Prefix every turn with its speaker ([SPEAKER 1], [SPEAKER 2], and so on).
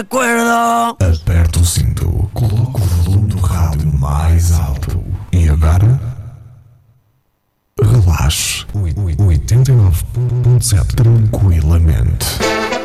[SPEAKER 1] acuerdo.
[SPEAKER 2] Aperta o cinto, coloca o volume do rádio mais alto e agora relaxe. 89.7 tranquilamente.